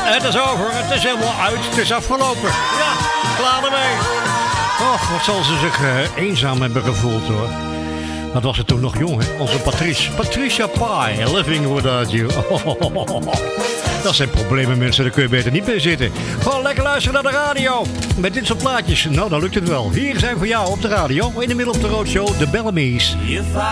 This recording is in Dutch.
Het is over, het is helemaal uit, het is afgelopen. Ja, klaar ermee. Och, wat zal ze zich eenzaam hebben gevoeld hoor. Wat was ze toen nog jong, hè? Onze Patricia Pai, Living Without You. Dat zijn problemen mensen, daar kun je beter niet mee zitten. Gewoon lekker luisteren naar de radio. Met dit soort plaatjes, nou dan lukt het wel. Hier zijn voor jou op de radio, in de middel op de roadshow, de Bellamy's.